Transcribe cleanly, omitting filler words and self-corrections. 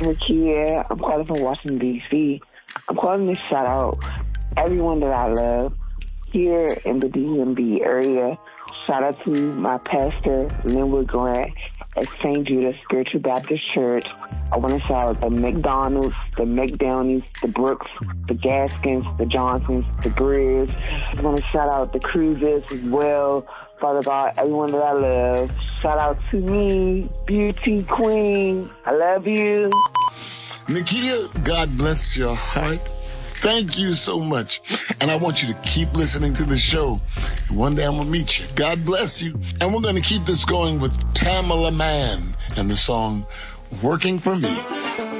Rakia. I'm calling from Washington, D.C. I'm calling to shout out everyone that I love here in the DMV area. Shout out to my pastor, Linwood Grant, at St. Judas Spiritual Baptist Church. I want to shout out the McDonald's, the McDownies, the Brooks, the Gaskins, the Johnsons, the Greers. I want to shout out the Cruises as well. Father God, everyone that I love. Shout out to me, Beauty Queen. I love you. Nakia, God bless your heart. Thank you so much. And I want you to keep listening to the show. One day I'm going to meet you. God bless you. And we're going to keep this going with Tamala Mann and the song Working for Me.